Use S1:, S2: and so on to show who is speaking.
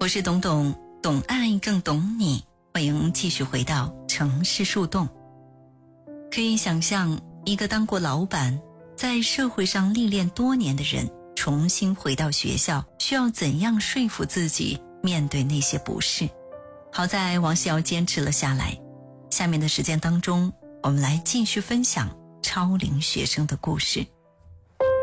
S1: 是董董，懂爱更懂你。欢迎继续回到城市树洞。可以想象，一个当过老板，在社会上历练多年的人，重新回到学校，需要怎样说服自己面对那些不适。好在王希瑶坚持了下来。下面的时间当中，我们来继续分享超龄学生的故事。